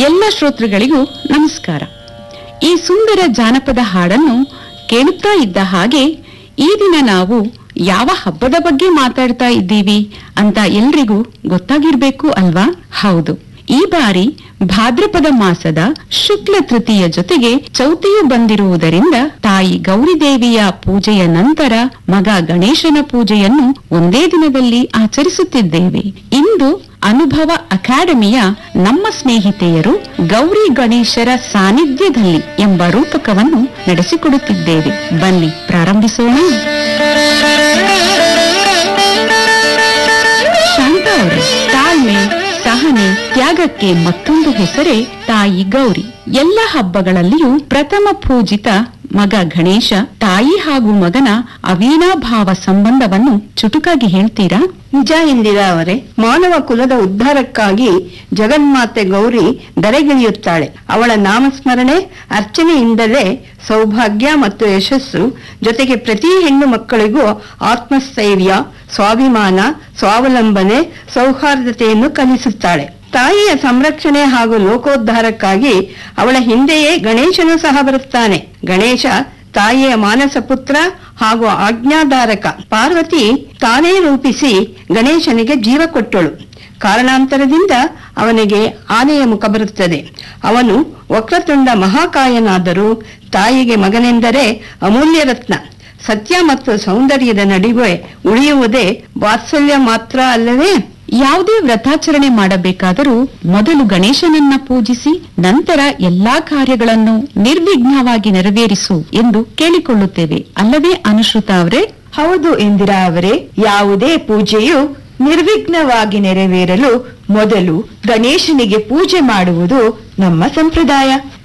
ಎಲ್ಲ ಶ್ರೋತೃಗಳಿಗೂ ನಮಸ್ಕಾರ. ಈ ಸುಂದರ ಜಾನಪದ ಹಾಡನ್ನು ಕೇಳುತ್ತಾ ಇದ್ದ ಹಾಗೆ ಈ ದಿನ ನಾವು ಯಾವ ಹಬ್ಬದ ಬಗ್ಗೆ ಮಾತಾಡ್ತಾ ಇದ್ದೀವಿ ಅಂತ ಎಲ್ರಿಗೂ ಗೊತ್ತಾಗಿರ್ಬೇಕು ಅಲ್ವಾ? ಹೌದು, ಈ ಬಾರಿ ಭಾದ್ರಪದ ಮಾಸದ ಶುಕ್ಲ ತೃತೀಯ ಜೊತೆಗೆ ಚೌತಿಯು ಬಂದಿರುವುದರಿಂದ ತಾಯಿ ಗೌರಿದೇವಿಯ ಪೂಜೆಯ ನಂತರ ಮಗ ಗಣೇಶನ ಪೂಜೆಯನ್ನು ಒಂದೇ ದಿನದಲ್ಲಿ ಆಚರಿಸುತ್ತಿದ್ದೇವೆ. ಇಂದು ಅನುಭವ ಅಕಾಡೆಮಿಯ ನಮ್ಮ ಸ್ನೇಹಿತೆಯರು ಗೌರಿ ಗಣೇಶರ ಸಾನ್ನಿಧ್ಯದಲ್ಲಿ ಎಂಬ ರೂಪಕವನ್ನು ನಡೆಸಿಕೊಡುತ್ತಿದ್ದೇವೆ. ಬನ್ನಿ ಪ್ರಾರಂಭಿಸೋಣ. ಶಾಂತ ಅವರೇ, ತಾಳ್ಮೆ, ಸಹನೆ, ತ್ಯಾಗಕ್ಕೆ ಮತ್ತೊಂದು ಹೆಸರೇ ತಾಯಿ ಗೌರಿ. ಎಲ್ಲ ಹಬ್ಬಗಳಲ್ಲಿಯೂ ಪ್ರಥಮ ಪೂಜಿತ ಮಗ ಗಣೇಶ, ತಾಯಿ ಹಾಗೂ ಮಗನ ಅವಿನಾಭಾವ ಸಂಬಂಧವನ್ನು ಚುಟುಕಾಗಿ ಹೇಳ್ತೀರಾ? ನಿಜ ಇಂದಿರಾ ಅವರೇ, ಮಾನವ ಕುಲದ ಉದ್ಧಾರಕ್ಕಾಗಿ ಜಗನ್ಮಾತೆ ಗೌರಿ ಧರೆಗಿಳಿಯುತ್ತಾಳೆ. ಅವಳ ನಾಮಸ್ಮರಣೆ ಅರ್ಚನೆಯಿಂದಲೇ ಸೌಭಾಗ್ಯ ಮತ್ತು ಯಶಸ್ಸು, ಜೊತೆಗೆ ಪ್ರತಿ ಹೆಣ್ಣು ಮಕ್ಕಳಿಗೂ ಆತ್ಮಸ್ಥೈರ್ಯ, ಸ್ವಾಭಿಮಾನ, ಸ್ವಾವಲಂಬನೆ, ಸೌಹಾರ್ದತೆಯನ್ನು ಕಲಿಸುತ್ತಾಳೆ. ತಾಯಿಯ ಸಂರಕ್ಷಣೆ ಹಾಗೂ ಲೋಕೋದ್ಧಾರಕ್ಕಾಗಿ ಅವಳ ಹಿಂದೆಯೇ ಗಣೇಶನು ಸಹ ಬರುತ್ತಾನೆ. ಗಣೇಶ ತಾಯಿಯ ಮಾನಸ ಪುತ್ರ ಹಾಗೂ ಆಜ್ಞಾಧಾರಕ. ಪಾರ್ವತಿ ತಾನೇ ರೂಪಿಸಿ ಗಣೇಶನಿಗೆ ಜೀವ ಕೊಟ್ಟಳು. ಕಾರಣಾಂತರದಿಂದ ಅವನಿಗೆ ಆನೆಯ ಮುಖ ಬರುತ್ತದೆ. ಅವನು ವಕ್ರತುಂಡ ಮಹಾಕಾಯನಾದರೂ ತಾಯಿಗೆ ಮಗನೆಂದರೆ ಅಮೂಲ್ಯ ರತ್ನ. ಸತ್ಯ ಮತ್ತು ಸೌಂದರ್ಯದ ನಡುವೆ ಉಳಿಯುವುದೇ ವಾತ್ಸಲ್ಯ ಮಾತ್ರ ಅಲ್ಲವೇ? ಯಾವುದೇ ವ್ರತಾಚರಣೆ ಮಾಡಬೇಕಾದರೂ ಮೊದಲು ಗಣೇಶನನ್ನ ಪೂಜಿಸಿ ನಂತರ ಎಲ್ಲಾ ಕಾರ್ಯಗಳನ್ನು ನಿರ್ವಿಘ್ನವಾಗಿ ನೆರವೇರಿಸು ಎಂದು ಕೇಳಿಕೊಳ್ಳುತ್ತೇವೆ ಅಲ್ಲವೇ ಅನುಶ್ರುತ ಅವರೇ? ಹೌದು ಇಂದಿರಾ ಅವರೇ, ಯಾವುದೇ ಪೂಜೆಯು ನಿರ್ವಿಘ್ನವಾಗಿ ನೆರವೇರಲು ಮೊದಲು ಗಣೇಶನಿಗೆ ಪೂಜೆ ಮಾಡುವುದು ನಮ್ಮ ಸಂಪ್ರದಾಯ.